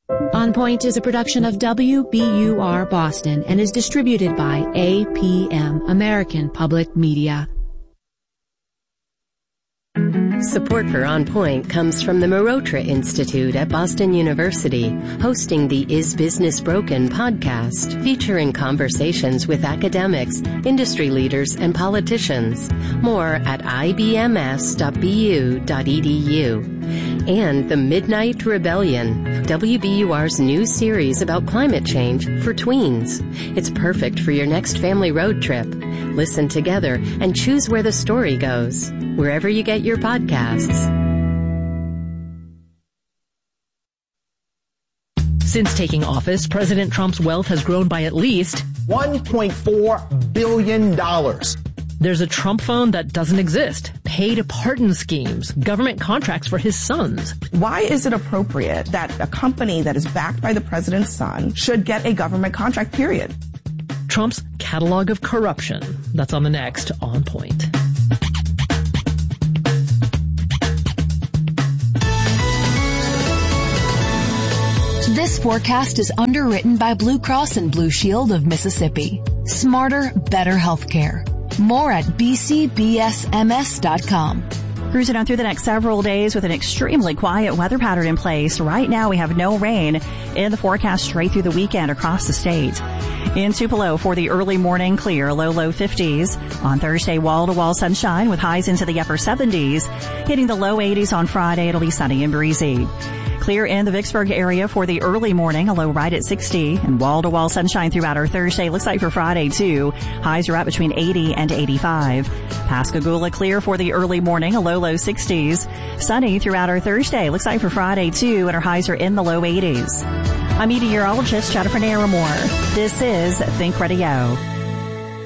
On Point is a production of WBUR Boston and is distributed by APM, American Public Media. Support for On Point comes from the Marotra Institute at Boston University, hosting the Is Business Broken podcast, featuring conversations with academics, industry leaders, and politicians. More at ibms.bu.edu. And The Midnight Rebellion, WBUR's new series about climate change for tweens. It's perfect for your next family road trip. Listen together and choose where the story goes, wherever you get your podcasts. Since taking office, President Trump's wealth has grown by at least $1.4 billion. There's a Trump phone that doesn't exist, paid pardon schemes, government contracts for his sons. Why is it appropriate that a company that is backed by the president's son should get a government contract, period? Trump's catalog of corruption. That's on the next On Point. This forecast is underwritten by Blue Cross and Blue Shield of Mississippi. Smarter, better healthcare. More at bcbsms.com. Cruising on through the next several days with an extremely quiet weather pattern in place. Right now we have no rain in the forecast straight through the weekend across the state. In Tupelo for the early morning, clear, low 50s. On Thursday, wall-to-wall sunshine with highs into the upper 70s. Hitting the low 80s on Friday, it'll be sunny and breezy. Clear in the Vicksburg area for the early morning, a low right at 60, and wall-to-wall sunshine throughout our Thursday. Looks like for Friday, too. Highs are at between 80 and 85. Pascagoula clear for the early morning, a low 60s. Sunny throughout our Thursday. Looks like for Friday, too, and our highs are in the low 80s. I'm meteorologist Jennifer Naramore. This is Think Radio.